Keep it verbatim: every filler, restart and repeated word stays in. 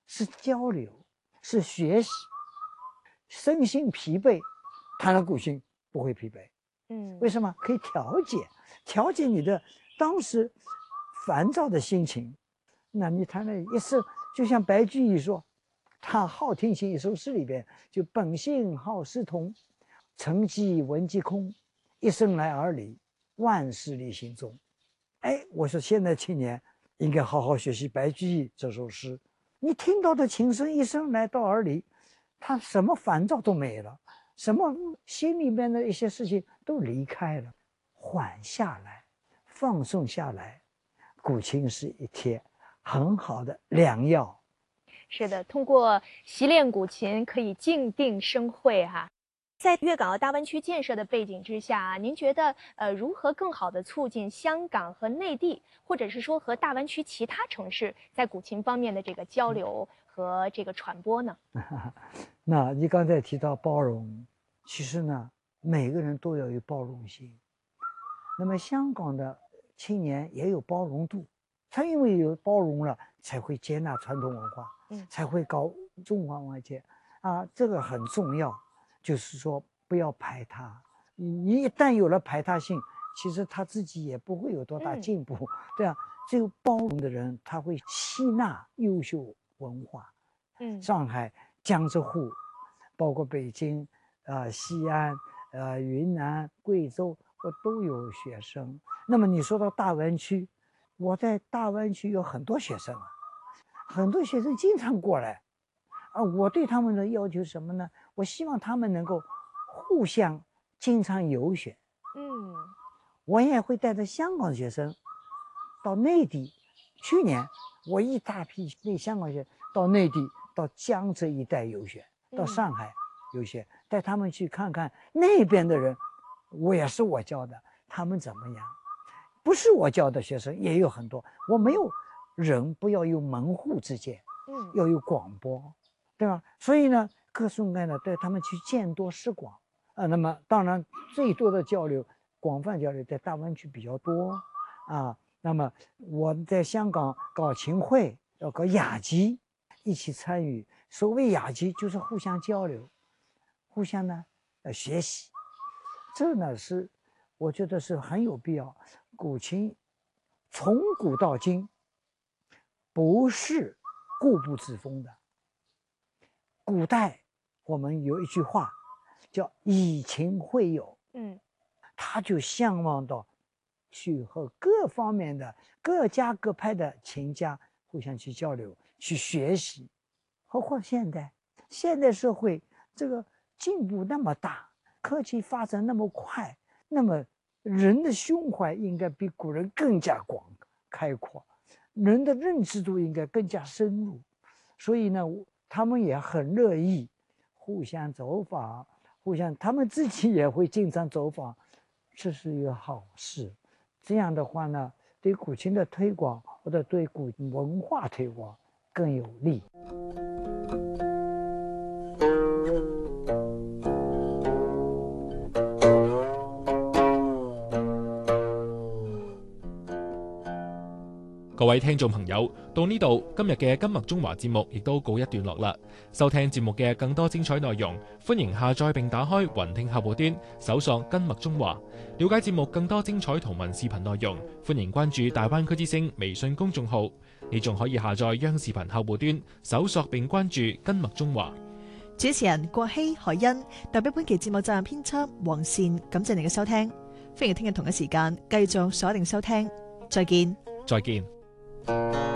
是交流，是学习。身心疲惫，谈了古琴不会疲惫。 嗯， 为什么？可以调节，调节你的当时烦躁的心情。那你弹了一首，就像白居易说，他《好听琴》一首诗里边，就本性好诗同，沉寂闻即空，一生来而立，万事立心中。哎，我说现在青年应该好好学习白居易这首诗。你听到的琴声一生来到而离，他什么烦躁都没了，什么心里面的一些事情都离开了，缓下来，放松下来。古琴是一帖很好的良药。 是的，通过习练古琴可以静定生慧哈。在粤港澳大湾区建设的背景之下，您觉得呃如何更好的促进香港和内地，或者是说和大湾区其他城市在古琴方面的这个交流和这个传播呢？ 那你刚才提到包容，其实呢，每个人都要有包容心。那么香港的青年也有包容度，他因为有包容了，才会接纳传统文化， 嗯， 才会搞中华文化啊，这个很重要。就是说不要排他，你一旦有了排他性，其实他自己也不会有多大进步。嗯、对啊，只有包容的人，他会吸纳优秀文化。 嗯， 上海、江浙沪，包括北京、呃西安、呃云南、贵州，我都有学生。那么你说到大湾区，我在大湾区有很多学生啊，很多学生经常过来。啊，我对他们的要求什么呢？我希望他们能够互相经常游学。 嗯， 我也会带着香港学生到内地。去年我一大批那香港学生到内地，到江浙一带游学，到上海游学，带他们去看看那边的人。我也是我教的，他们怎么样？不是我教的学生也有很多。我没有人不要有门户之见， 嗯， 要有广播。对吧？所以呢，各种各样的带他们去见多识广啊。那么当然，最多的交流、广泛交流在大湾区比较多啊。那么我在香港搞琴会，要搞雅集，一起参与。所谓雅集，就是互相交流，互相呢呃学习。这呢是我觉得是很有必要。古琴从古到今不是固步自封的。古代我们有一句话叫以琴会友， 嗯， 他就向往到去和各方面的各家各派的琴家互相去交流去学习。何况现代现代社会这个进步那么大，科技发展那么快，那么人的胸怀应该比古人更加广开阔，人的认知度应该更加深入。所以呢他们也很乐意互相走访，互相他们自己也会经常走访，这是一个好事。这样的话呢，对古琴的推广或者对古文化推广更有利。 各位聽眾朋友，到呢度今日嘅今麥中華節目亦都告一段落啦。收聽節目嘅更多精彩內容，歡迎下載並打開雲聽客戶端，搜索跟麥中華，了解節目更多精彩圖文視頻內容。歡迎關注大灣區之聲微信公眾號，你仲可以下載央視頻客戶端，搜索並關注跟麥中華。 主持人郭希、海欣，代表本期節目責任編輯黃善，感謝你嘅收聽。歡迎聽日同一時間繼續鎖定收聽，再見。 再見。